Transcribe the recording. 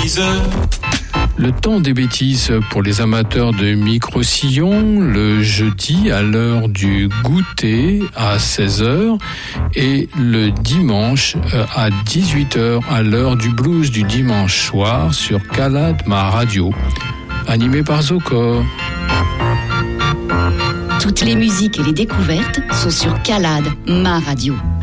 bêtises. Le temps des bêtises pour les amateurs de micro-sillons, le jeudi à l'heure du goûter à 16h et le dimanche à 18h à l'heure du blues du dimanche soir sur Calade Ma Radio, animé par Zocor. Toutes les musiques et les découvertes sont sur Calade Ma Radio.